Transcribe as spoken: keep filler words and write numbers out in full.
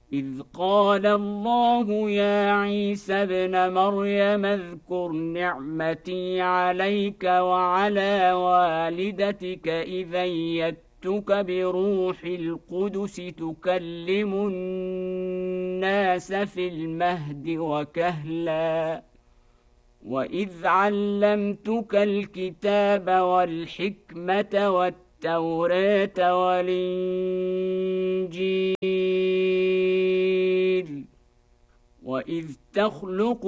إذ قال الله يا عيسى ابن مريم اذكر نعمتي عليك وعلى والدتك إذ أيدتك بروح القدس تكلم الناس في المهد وكهلا وإذ علمتك الكتاب والحكمة والتوراة والإنجيل وإذ تخلق